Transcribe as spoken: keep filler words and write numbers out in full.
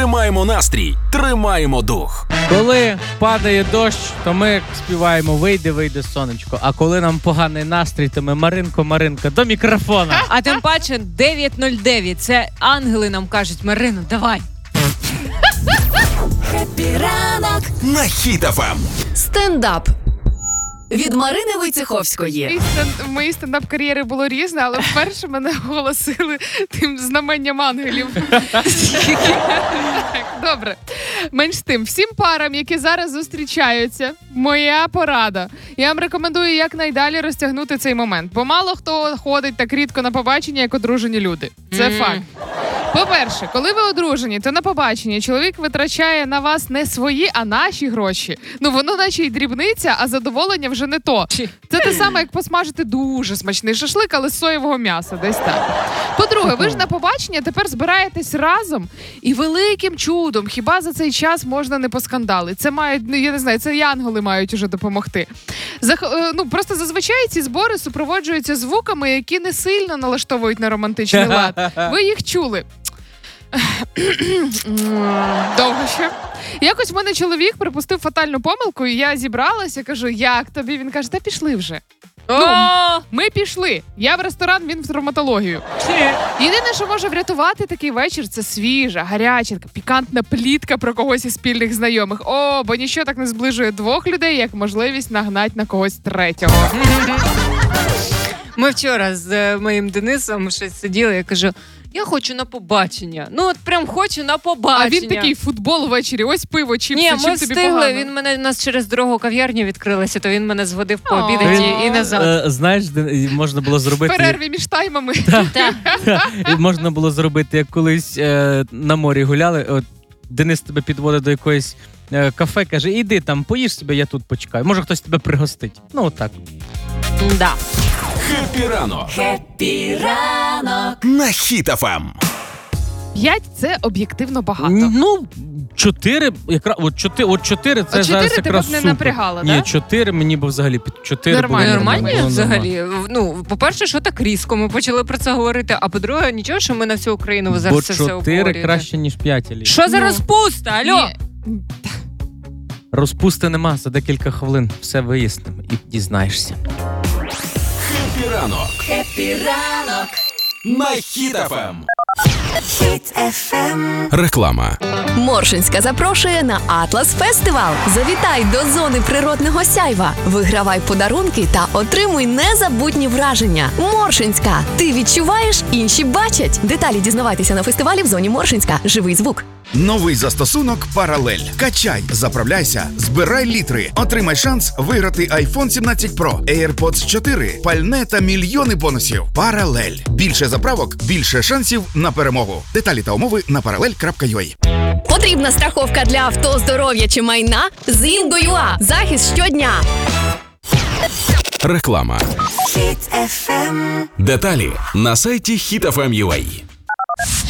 Тримаємо настрій, тримаємо дух. Коли падає дощ, то ми співаємо «Вийди, вийди, сонечко». А коли нам поганий настрій, то ми «Маринко, Маринко» до мікрофона. А тим паче дев'ять нуль дев'ять. Це ангели нам кажуть: Марино, давай. Хеппі ранок На Хіт еф ем. Стендап від Марини Войцеховської. В моїй стендап-кар'єри було різне, але вперше мене оголосили тим знаменням ангелів. Добре. Менш з тим, всім парам, які зараз зустрічаються, моя порада. Я вам рекомендую якнайдалі розтягнути цей момент, бо мало хто ходить так рідко на побачення, як одружені люди. Це mm. факт. По-перше, коли ви одружені, то на побачення чоловік витрачає на вас не свої, а наші гроші. Ну, воно наче й дрібниця, а задоволення вже не то. Це те саме, як посмажити дуже смачний шашлик, але з соєвого м'яса, десь так. По-друге, ви ж на побачення тепер збираєтесь разом і великим чудом, хіба за цей час можна не поскандалити? Це мають, ну, я не знаю, це і ангели мають уже допомогти. Зах... Ну, просто зазвичай ці збори супроводжуються звуками, які не сильно налаштовують на романтичний лад. Ви їх чули. Довго ще. Якось в мене чоловік припустив фатальну помилку, і я зібралася, кажу, як тобі? Він каже, та пішли вже. Ну, ми пішли. Я в ресторан, він в травматологію. Єдине, що може врятувати такий вечір, це свіжа, гаряча, пікантна плітка про когось із спільних знайомих. О, бо ніщо так не зближує двох людей, як можливість нагнати на когось третього. Ми вчора з моїм Денисом щось сиділи, я кажу, я хочу на побачення. Ну, от прям хочу на побачення. А він такий, футбол ввечері, ось пиво, чіпси, чим тобі погано? Ні, ми встигли, він мене, у нас через дорогу кав'ярня відкрилася, то він мене зводив пообідати і, і назад. Е, знаєш, можна було зробити... В перерві між таймами. І можна було зробити, як колись е, на морі гуляли, от Денис тебе підводить до якоїсь е, кафе, каже, іди там, поїж себе, я тут почекаю. Може, хтось тебе пригостить. Ну, отак. Да. Хеппі ранок. Хеппі ранок На Хіт еф ем. П'ять – це об'єктивно багато. Ну, чотири, якраз, от чотири, от чотири це от зараз чотири якраз тебе б супер. не напрягало, Ні, да? чотири мені б взагалі під чотири Нормально. було Нормально було взагалі? Ну, по-перше, що так різко, ми почали про це говорити, а по-друге, нічого, що ми на всю Україну зараз Бо це все чотири обговорюємо. краще, ніж п'ять. Елі. Що за Ну. розпуста, алло? Ні. Розпусти нема, за декілька хвилин все вияснимо і дізнаєшся. Хеппі ранок. Хеппі ранок На Хіт еф ем. Хіт еф ем. Реклама. Моршинська запрошує на Атлас Фестивал. Завітай до зони природного сяйва. Вигравай подарунки та отримуй незабутні враження. Моршинська. Ти відчуваєш, інші бачать. Деталі дізнавайтеся на фестивалі в зоні Моршинська. Живий звук. Новий застосунок «Паралель». Качай, заправляйся, збирай літри. Отримай шанс виграти айфон сімнадцять Про, AirPods чотири, пальне та мільйони бонусів. «Паралель». Більше заправок, більше шансів на перемогу. Деталі та умови на паралель крапка ю а. Потрібна страховка для авто, здоров'я чи майна? з Інго.ua. Захист щодня. Реклама. Хіт еф ем. Деталі на сайті хіт еф ем крапка ю а.